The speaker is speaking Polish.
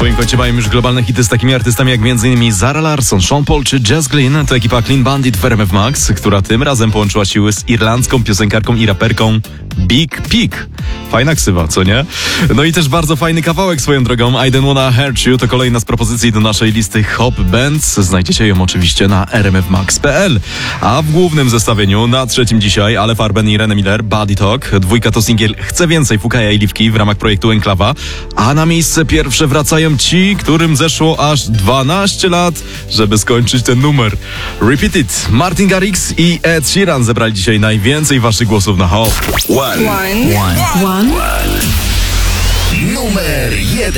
swoim koncie mają już globalne hity z takimi artystami jak m.in. Zara Larsson, Sean Paul czy Jazz Glynn. To ekipa Clean Bandit w RMF Max, która tym razem połączyła siły z irlandzką piosenkarką i raperką Big Pig. Fajna ksywa, co nie? No i też bardzo fajny kawałek swoją drogą. I Don't Wanna Hurt You to kolejna z propozycji do naszej listy Hop Bands. Znajdziecie ją oczywiście na rmfmax.pl. A w głównym zestawieniu na trzecim dzisiaj Ale Farben i René Miller, Body Talk. Dwójka to singiel Chcę Więcej Fukaja i Liwki w ramach projektu Enklawa. A na miejsce pierwsze wracają ci, którym zeszło aż 12 lat, żeby skończyć ten numer. Repeat It. Martin Garrix i Ed Sheeran zebrali dzisiaj najwięcej waszych głosów na Hop. One. Numer 1.